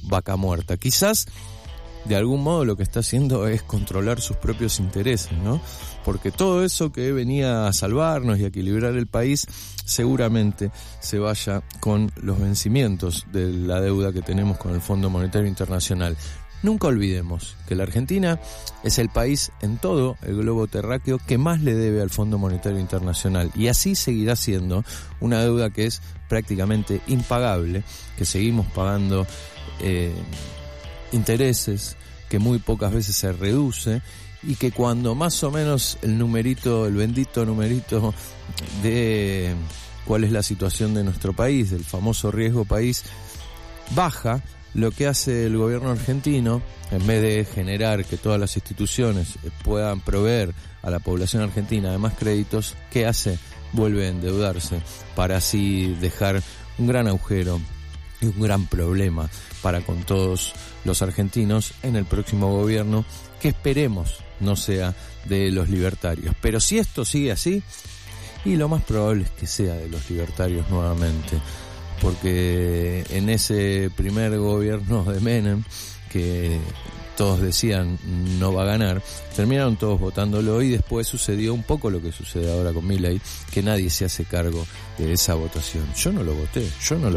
vaca muerta. Quizás de algún modo lo que está haciendo es controlar sus propios intereses, ¿no? Porque todo eso que venía a salvarnos y a equilibrar el país seguramente se vaya con los vencimientos de la deuda que tenemos con el Fondo Monetario Internacional. Nunca olvidemos que la Argentina es el país en todo el globo terráqueo que más le debe al Fondo Monetario Internacional, y así seguirá siendo una deuda que es prácticamente impagable, que seguimos pagando intereses, que muy pocas veces se reduce, y que cuando más o menos el bendito numerito de cuál es la situación de nuestro país, del famoso riesgo país, baja, lo que hace el gobierno argentino, en vez de generar que todas las instituciones puedan proveer a la población argentina de más créditos, ¿qué hace? Vuelve a endeudarse para así dejar un gran agujero y un gran problema para con todos los argentinos en el próximo gobierno, que esperemos no sea de los libertarios. Pero si esto sigue así, y lo más probable es que sea de los libertarios nuevamente, porque en ese primer gobierno de Menem, que todos decían no va a ganar, terminaron todos votándolo, y después sucedió un poco lo que sucede ahora con Milei, que nadie se hace cargo de esa votación. Yo no lo voté.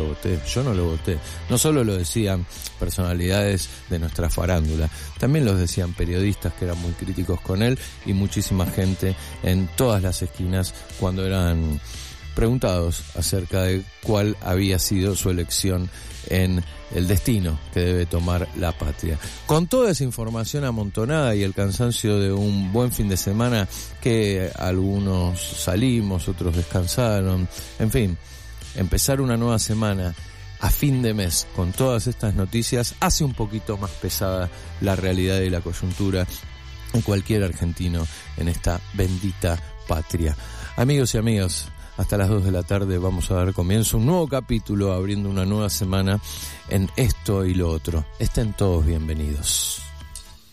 No solo lo decían personalidades de nuestra farándula, también los decían periodistas que eran muy críticos con él, y muchísima gente en todas las esquinas cuando eran preguntados acerca de cuál había sido su elección en el destino que debe tomar la patria. Con toda esa información amontonada y el cansancio de un buen fin de semana, que algunos salimos, otros descansaron, en fin, empezar una nueva semana a fin de mes con todas estas noticias hace un poquito más pesada la realidad y la coyuntura en cualquier argentino en esta bendita patria. Amigos y amigas, hasta las 2 de la tarde vamos a dar comienzo a un nuevo capítulo, abriendo una nueva semana en Esto y lo Otro. Estén todos bienvenidos.